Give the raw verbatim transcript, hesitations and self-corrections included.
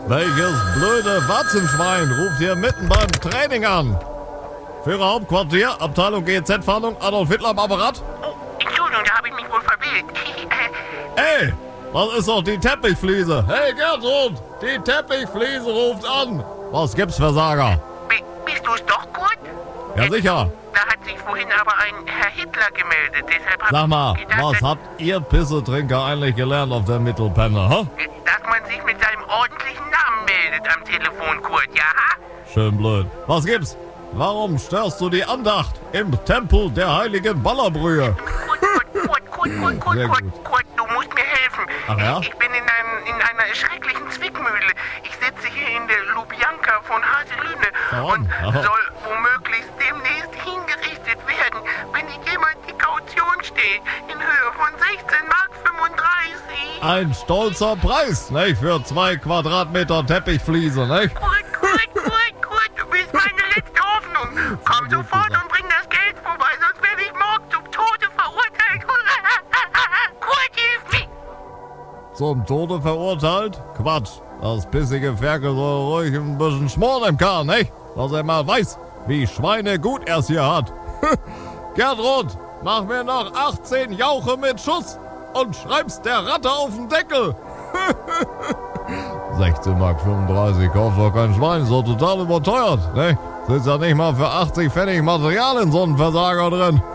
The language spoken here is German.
Welches blöde Watzenschwein ruft hier mitten beim Training an? Führer Hauptquartier, Abteilung G Z-Fahndung, Adolf Hitler am Apparat? Oh, Entschuldigung, da habe ich mich wohl verwählt. Ey, das ist doch die Teppichfliese. Hey Gertrud, die Teppichfliese ruft an. Was gibt's für Sager? B bist du's doch, Kurt? Ja, sicher. Da hat sich vorhin aber ein Herr Hitler gemeldet, deshalb hab Sag mal, ich gedacht, was dass, habt ihr Pissetrinker eigentlich gelernt auf der Mittelpenne, hä? dass man sich mit seinem ordentlichen Namen meldet am Telefon, Kurt, ja? Schön blöd. Was gibt's? Warum störst du die Andacht im Tempel der heiligen Ballerbrühe? Kurt, Kurt, Kurt, Kurt, Kurt, Kurt, Sehr Kurt, gut. Kurt, du musst mir helfen. Ach ja? Ich, ich bin in, einem, in einer schrecklichen Zwickmühle. Ich sitze hier in der Lubjanka von Haselünne Warum? und Aha. soll womöglich demnächst hingerichtet werden, wenn nicht jemand die Kaution steht, in Höhe von sechzehn Mark fünfunddreißig. Ein stolzer Preis, nicht? Für zwei Quadratmeter Teppichfliese, nicht? Kurt, Kurt, Kurt, Kurt, du bist meine letzte Hoffnung. Komm gut sofort gesagt. und bring das Geld vorbei, sonst werde ich morgen zum Tode verurteilt. Kurt, hilf mir. Zum Tode verurteilt? Quatsch. Das pissige Ferkel soll ruhig ein bisschen schmoren im Kahn, nicht? Dass er mal weiß, wie schweinegut er es hier hat. Gertrud, mach mir noch achtzehn Jauche mit Schuss und schreib's der Ratte auf den Deckel. sechzehn Mark fünfunddreißig, kauft doch kein Schwein, so total überteuert, ne? Sitzt ja nicht mal für achtzig Pfennig Material in so einem Versager drin.